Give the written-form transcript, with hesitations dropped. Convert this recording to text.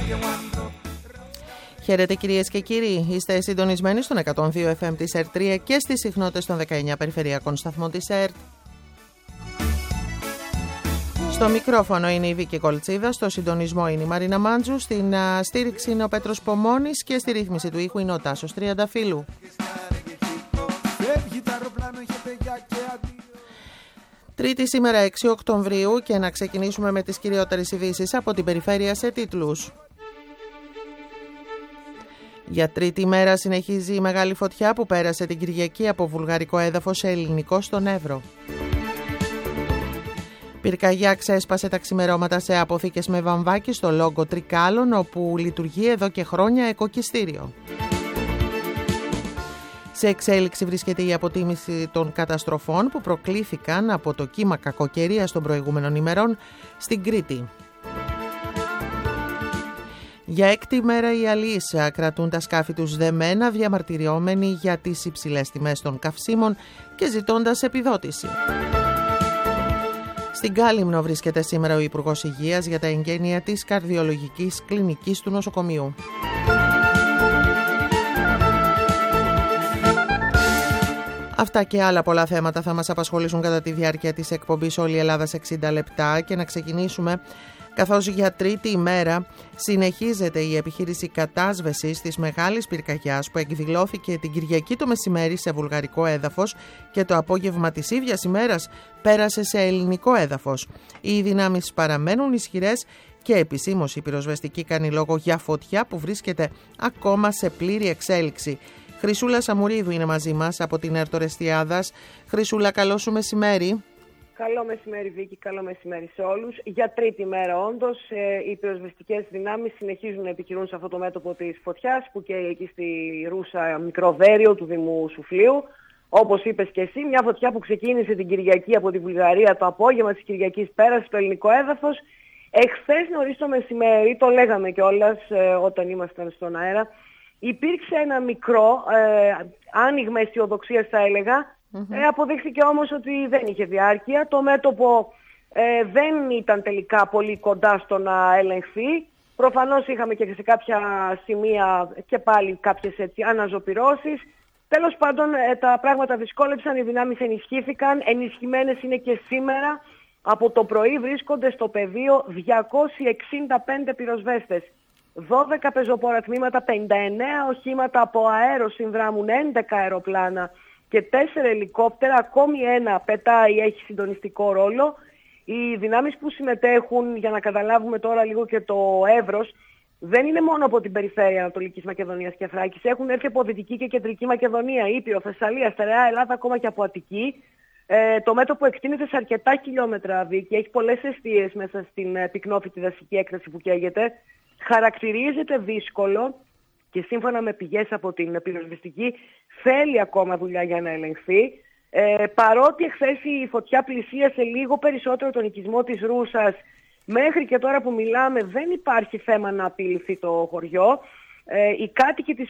Χαίρετε κυρίες και κύριοι, είστε συντονισμένοι στον 102 FM της ΕΡΤ3 και στις συχνότητες των 19 περιφερειακών σταθμών της ΕΡΤ. Στο μικρόφωνο είναι η Βίκη Κολτσίδα, στο συντονισμό είναι η Μαρίνα Μάντζου, στην στήριξη είναι ο Πέτρος Πομώνης και στη ρύθμιση του ήχου είναι ο Τάσος Τριανταφύλου. Τρίτη σήμερα 6 Οκτωβρίου και να ξεκινήσουμε με τις κυριότερες ειδήσεις από την περιφέρεια σε τίτλους. Για τρίτη μέρα συνεχίζει η μεγάλη φωτιά που πέρασε την Κυριακή από βουλγαρικό έδαφος σε ελληνικό στον Εύρο. Πυρκαγιά ξέσπασε τα ξημερώματα σε αποθήκες με βαμβάκι στο Λόγκο Τρικάλων, όπου λειτουργεί εδώ και χρόνια εκοκιστήριο. Σε εξέλιξη βρίσκεται η αποτίμηση των καταστροφών που προκλήθηκαν από το κύμα κακοκαιρίας των προηγούμενων ημερών στην Κρήτη. Για έκτη μέρα οι αλλοίς κρατούν τα σκάφη τους δεμένα, διαμαρτυριόμενοι για τις υψηλές τιμές των καυσίμων και ζητώντας επιδότηση. Στην Κάλυμνο βρίσκεται σήμερα ο Υπουργός Υγείας για τα εγγένεια της καρδιολογικής κλινικής του νοσοκομείου. Αυτά και άλλα πολλά θέματα θα μας απασχολήσουν κατά τη διάρκεια της εκπομπής Όλη η Ελλάδα σε 60 λεπτά και να ξεκινήσουμε καθώς για τρίτη ημέρα συνεχίζεται η επιχείρηση κατάσβεσης της μεγάλης πυρκαγιάς που εκδηλώθηκε την Κυριακή το μεσημέρι σε βουλγαρικό έδαφος και το απόγευμα της ίδιας ημέρας πέρασε σε ελληνικό έδαφος. Οι δυνάμεις παραμένουν ισχυρές και επισήμως η πυροσβεστική κάνει λόγο για φωτιά που βρίσκεται ακόμα σε πλήρη εξέλιξη. Χρυσούλα Σαμουρίδου είναι μαζί μας από την ΕΡΤ Ορεστιάδας. Χρυσούλα, καλό σου μεσημέρι. Καλό μεσημέρι Βίκη, καλό μεσημέρι σε όλους. Για τρίτη μέρα όντως οι πυροσβεστικές δυνάμεις συνεχίζουν να επιχειρούν σε αυτό το μέτωπο της φωτιάς που καίει εκεί στη Ρούσα μικρό δέριο του Δήμου Σουφλίου. Όπως είπες και εσύ, μια φωτιά που ξεκίνησε την Κυριακή από τη Βουλγαρία το απόγευμα της Κυριακής πέρασε στο ελληνικό έδαφος. Εχθές νωρίς το μεσημέρι, το λέγαμε κιόλας όταν ήμασταν στον αέρα, υπήρξε ένα μικρό άνοιγμα αισιοδοξίας θα έλεγα. Αποδείχθηκε όμως ότι δεν είχε διάρκεια. Το μέτωπο δεν ήταν τελικά πολύ κοντά στο να ελεγχθεί. Προφανώς είχαμε και σε κάποια σημεία και πάλι κάποιες έτσι αναζωπυρώσεις. Τέλος πάντων τα πράγματα δυσκόλεψαν, οι δυνάμεις ενισχύθηκαν. Ενισχυμένες είναι και σήμερα. Από το πρωί βρίσκονται στο πεδίο 265 πυροσβέστες. 12 πεζοπόρα τμήματα, 59 οχήματα από αέρο συνδράμουν, 11 αεροπλάνα και 4 ελικόπτερα, ακόμη ένα πετάει, έχει συντονιστικό ρόλο. Οι δυνάμεις που συμμετέχουν, για να καταλάβουμε τώρα λίγο και το εύρος, δεν είναι μόνο από την περιφέρεια Ανατολικής Μακεδονίας και Θράκης, έχουν έρθει από Δυτική και Κεντρική Μακεδονία, Ήπειρο, Θεσσαλία, Στερεά Ελλάδα, ακόμα και από Αττική. Το μέτωπο εκτείνεται σε αρκετά χιλιόμετρα, Βίκη, έχει πολλές εστίες μέσα στην πυκνόφυτη δασική έκταση που καίγεται. Χαρακτηρίζεται δύσκολο και σύμφωνα με πηγές από την πυροσβεστική θέλει ακόμα δουλειά για να ελεγχθεί. Παρότι εχθές η φωτιά πλησίασε λίγο περισσότερο τον οικισμό της Ρούσας, μέχρι και τώρα που μιλάμε δεν υπάρχει θέμα να απειληθεί το χωριό. Οι κάτοικοι της